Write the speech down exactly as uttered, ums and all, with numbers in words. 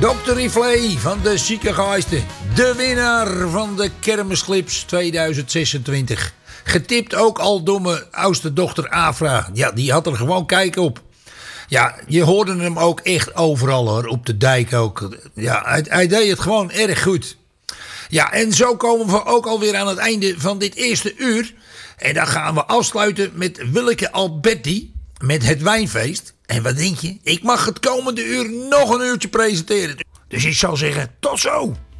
dokter Rifley van de Ziekengeisten. De winnaar van de Kermisclips tweeduizend zesentwintig. Getipt ook al door mijn oudste dochter Afra. Ja, die had er gewoon kijk op. Ja, je hoorde hem ook echt overal hoor. Op de dijk ook. Ja, hij, hij deed het gewoon erg goed. Ja, en zo komen we ook alweer aan het einde van dit eerste uur. En dan gaan we afsluiten met Willeke Alberti. Met het wijnfeest. En wat denk je? Ik mag het komende uur nog een uurtje presenteren. Dus ik zal zeggen, tot zo!